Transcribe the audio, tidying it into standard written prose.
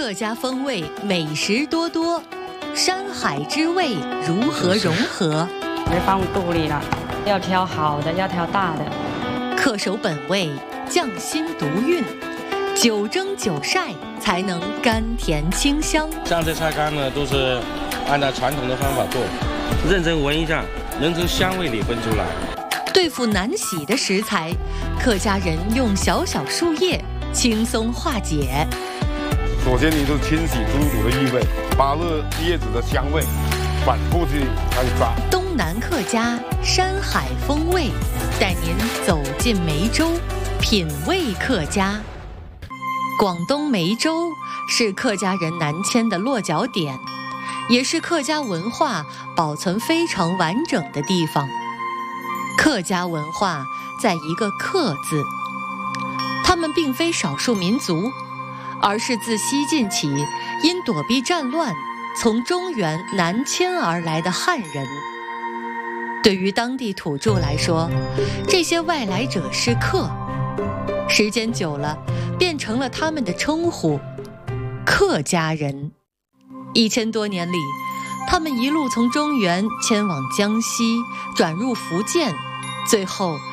客家风味美食多多，山海之味如何融合？ 别放肚里了，要挑好的，要挑大的。 恪守本味，匠心独运，久蒸久晒才能甘甜清香。 像这菜干呢，都是按照传统的方法做，认真闻一下，能从香味里分出来。 对付难洗的食材，客家人用小小树叶轻松化解。 首先，你就清洗猪肚的异味，把这叶子的香味反复去开抓。 东南客家山海风味，带您走进梅州，品味客家。广东梅州是客家人南迁的落脚点，也是客家文化保存非常完整的地方。客家文化在一个“客”字，他们并非少数民族，而是自西晋起因躲避战乱从中原南迁而来的汉人。对于当地土著来说，这些外来者是客，时间久了变成了他们的称呼——客家人。1000多年里，他们一路从中原迁往江西，转入福建，最后